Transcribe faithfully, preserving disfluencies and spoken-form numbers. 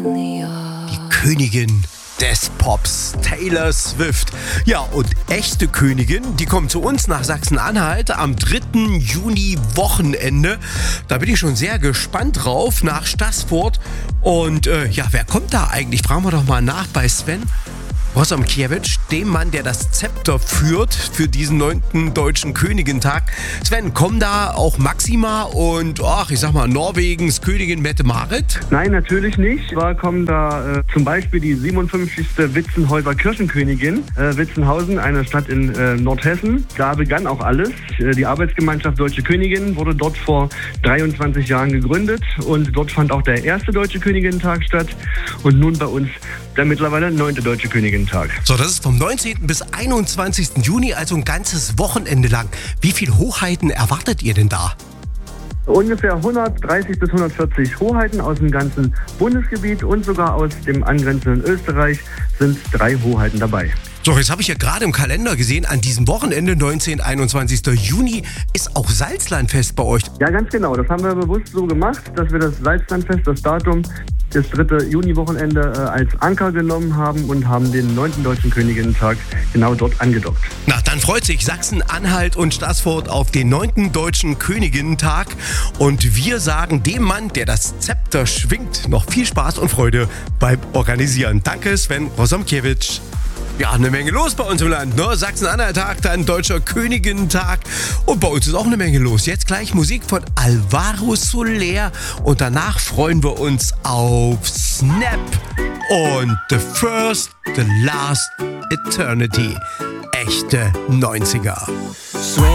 Die Königin des Pops, Taylor Swift. Ja, und echte Königin, die kommt zu uns nach Sachsen-Anhalt am dritten Juni Wochenende. Da bin ich schon sehr gespannt drauf, nach Staßfurt. Und äh, ja, wer kommt da eigentlich? Fragen wir doch mal nach bei Sven Rosomkiewicz, dem Mann, der das Zepter führt für diesen neunten Deutschen Königentag. Sven, kommen da auch Maxima und, ach, ich sag mal, Norwegens Königin Mette-Marit? Nein, natürlich nicht. Da kommen da äh, zum Beispiel die siebenundfünfzigste Witzenhäuser Kirchenkönigin, äh, Witzenhausen, eine Stadt in äh, Nordhessen. Da begann auch alles. Äh, die Arbeitsgemeinschaft Deutsche Königin wurde dort vor dreiundzwanzig Jahren gegründet und dort fand auch der erste Deutsche Königentag statt und nun bei uns der mittlerweile neunte Deutsche Königentag. So, das ist vom neunzehnten bis einundzwanzigsten Juni, also ein ganzes Wochenende lang. Wie viele Hoheiten erwartet ihr denn da? Ungefähr hundertdreißig bis hundertvierzig Hoheiten aus dem ganzen Bundesgebiet und sogar aus dem angrenzenden Österreich sind drei Hoheiten dabei. So, jetzt habe ich ja gerade im Kalender gesehen, an diesem Wochenende, neunzehnten bis einundzwanzigsten Juni, ist auch Salzlandfest bei euch. Ja, ganz genau. Das haben wir bewusst so gemacht, dass wir das Salzlandfest, das Datum, das dritte Juni-Wochenende äh, als Anker genommen haben und haben den neunten Deutschen Königentag genau dort angedockt. Na, dann freut sich Sachsen-Anhalt und Staßfurt auf den neunten Deutschen Königentag. Und wir sagen dem Mann, der das Zepter schwingt, noch viel Spaß und Freude beim Organisieren. Danke, Sven Rosomkiewicz. Ja, eine Menge los bei uns im Land, ne? Sachsen-Anhalt-Tag, dann Deutscher Königentag. Und bei uns ist auch eine Menge los. Jetzt gleich Musik von Alvaro Soler. Und danach freuen wir uns auf Snap und The First, The Last Eternity. Echte neunziger.